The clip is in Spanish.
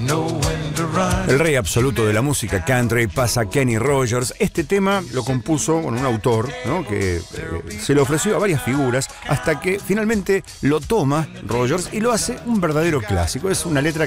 El rey absoluto de la música country pasa a Kenny Rogers. Este tema lo compuso con un autor, ¿no?, que se lo ofreció a varias figuras hasta que finalmente lo toma Rogers y lo hace un verdadero clásico. Es una letra